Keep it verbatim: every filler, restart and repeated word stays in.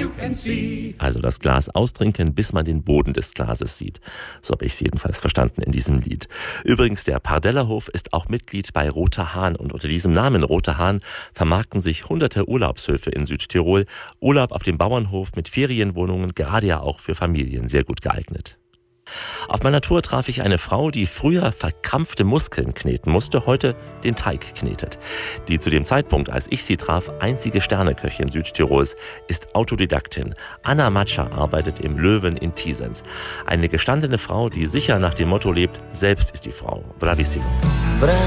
Also das Glas austrinken, bis man den Boden des Glases sieht. So habe ich es jedenfalls verstanden in diesem Lied. Übrigens, der Pardellerhof ist auch Mitglied bei Roter Hahn und unter diesem Namen Roter Hahn vermarkten sich hunderte Urlaubshöfe in Südtirol. Urlaub auf dem Bauernhof mit Ferienwohnungen, gerade ja auch für Familien sehr gut geeignet. Auf meiner Tour traf ich eine Frau, die früher verkrampfte Muskeln kneten musste, heute den Teig knetet. Die zu dem Zeitpunkt, als ich sie traf, einzige Sterneköchin Südtirols ist Autodidaktin. Anna Matscher arbeitet im Löwen in Thiesens. Eine gestandene Frau, die sicher nach dem Motto lebt, selbst ist die Frau. Bravissimo.